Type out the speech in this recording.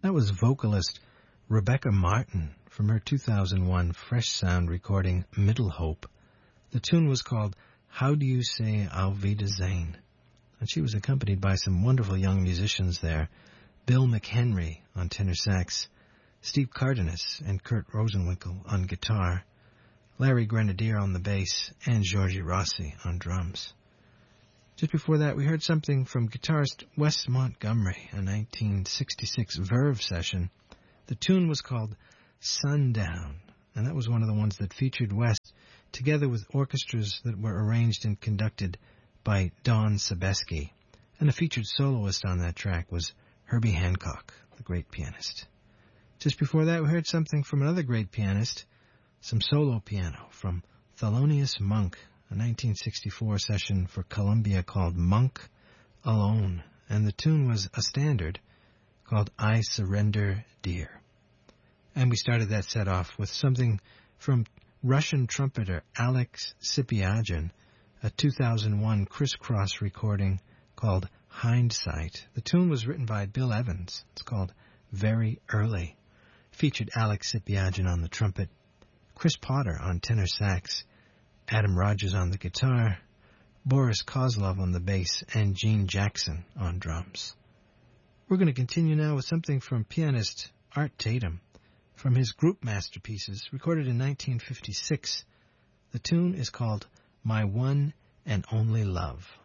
That was vocalist Rebecca Martin from her 2001 Fresh Sound recording Middle Hope. The tune was called How Do You Say Auf Wiedersehen? And she was accompanied by some wonderful young musicians there. Bill McHenry on tenor sax, Steve Cardenas and Kurt Rosenwinkel on guitar, Larry Grenadier on the bass, and Giorgi Rossi on drums. Just before that, we heard something from guitarist Wes Montgomery, a 1966 Verve session. The tune was called Sundown, and that was one of the ones that featured Wes, together with orchestras that were arranged and conducted by Don Sebesky. And the featured soloist on that track was Herbie Hancock, the great pianist. Just before that, we heard something from another great pianist, some solo piano from Thelonious Monk, a 1964 session for Columbia called Monk Alone, and the tune was a standard called I Surrender Dear. And we started that set off with something from Russian trumpeter Alex Sipiagin, a 2001 crisscross recording called Hindsight. The tune was written by Bill Evans. It's called Very Early. Featured Alex Sipiagin on the trumpet, Chris Potter on tenor sax, Adam Rogers on the guitar, Boris Kozlov on the bass, and Gene Jackson on drums. We're going to continue now with something from pianist Art Tatum from his group masterpieces, recorded in 1956. The tune is called My One and Only Love.